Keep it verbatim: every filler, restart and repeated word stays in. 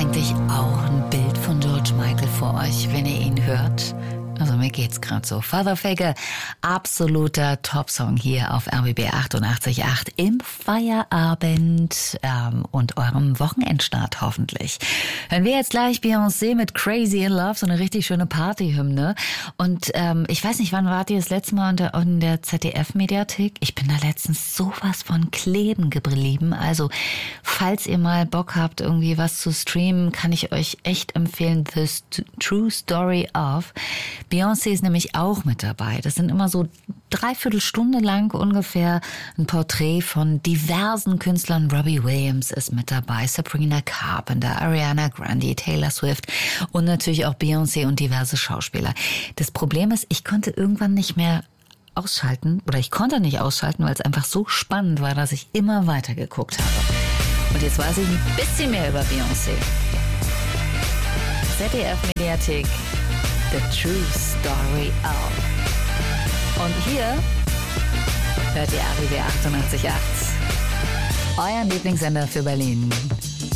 eigentlich auch ein Bild von George Michael vor euch, wenn ihr ihn hört? Also mir geht's gerade so. Father Figure, absoluter Top-Song hier auf R B B achtundachtzig Komma acht im Feierabend ähm, und eurem Wochenendstart hoffentlich. Hören wir jetzt gleich Beyoncé mit Crazy in Love, so eine richtig schöne Partyhymne. Und ähm, ich weiß nicht, wann wart ihr das letzte Mal in der, in der Z D F-Mediathek? Ich bin da letztens sowas von kleben geblieben. Also falls ihr mal Bock habt, irgendwie was zu streamen, kann ich euch echt empfehlen, The True Story of. Beyoncé ist nämlich auch mit dabei. Das sind immer so dreiviertel Stunde lang ungefähr ein Porträt von diversen Künstlern. Robbie Williams ist mit dabei, Sabrina Carpenter, Ariana Grande, Taylor Swift und natürlich auch Beyoncé und diverse Schauspieler. Das Problem ist, ich konnte irgendwann nicht mehr ausschalten oder ich konnte nicht ausschalten, weil es einfach so spannend war, dass ich immer weiter geguckt habe. Und jetzt weiß ich ein bisschen mehr über Beyoncé. Z D F-Mediathek. The True Story of. Und hier hört ihr R B B achtundachtzig Komma acht. Euer Lieblingssender für Berlin.